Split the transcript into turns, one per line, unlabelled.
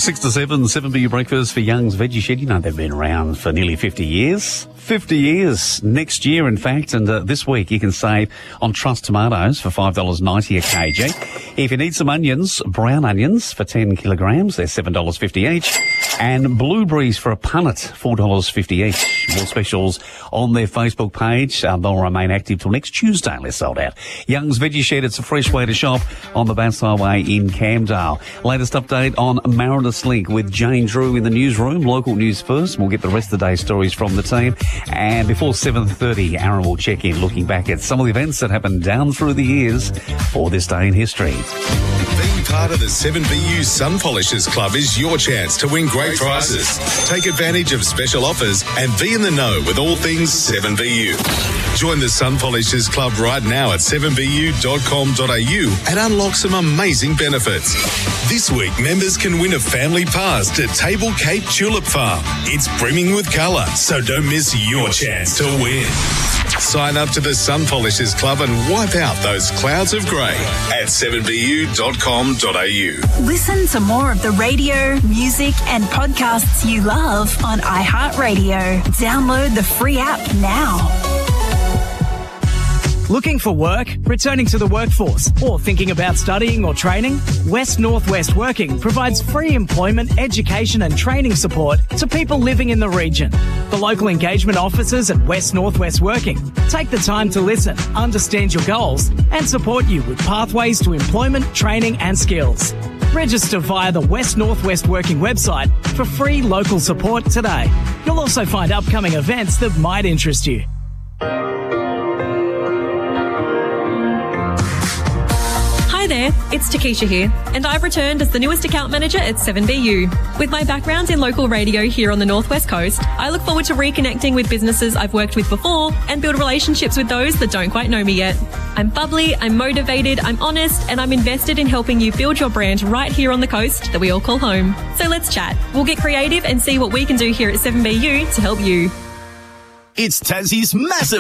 6 to 7, 7BU breakfast for Young's Veggie Shed. You know they've been around for nearly 50 years. 50 years next year, in fact. And this week you can save on Trust tomatoes for $5.90 a kg. If you need some onions, brown onions for 10 kilograms, they're $7.50 each. And blueberries for a punnet, $4.50 each. More specials on their Facebook page. They'll remain active till next Tuesday. They're sold out. Young's Veggie Shed, it's a fresh way to shop on the Bass Highway in Camdale. Latest update on Marinus Link with Jane Drew in the newsroom. Local news first. We'll get the rest of the day's stories from the team. And before 7:30, Aaron will check in looking back at some of the events that happened down through the years for this day in history.
Being part of the 7BU Sun Polishers Club is your chance to win great prizes. Take advantage of special offers and be in the know with all things 7BU. Join the Sun Polishers Club right now at 7bu.com.au and unlock some amazing benefits. This week, members can win a family pass to Table Cape Tulip Farm. It's brimming with colour, so don't miss your chance to win. Sign up to the Sun Polishers Club and wipe out those clouds of grey at 7bu.com.au.
Listen to more of the radio, music and podcasts you love on iHeartRadio. Download the free app now.
Looking for work, returning to the workforce, or thinking about studying or training? West Northwest Working provides free employment, education and training support to people living in the region. The local engagement officers at West Northwest Working take the time to listen, understand your goals and support you with pathways to employment, training and skills. Register via the West Northwest Working website for free local support today. You'll also find upcoming events that might interest you.
Hi there, it's Takesha here, and I've returned as the newest account manager at 7BU. With my background in local radio here on the Northwest Coast, I look forward to reconnecting with businesses I've worked with before and build relationships with those that don't quite know me yet. I'm bubbly, I'm motivated, I'm honest, and I'm invested in helping you build your brand right here on the coast that we all call home. So let's chat. We'll get creative and see what we can do here at 7BU to help you.
It's Tassie's massive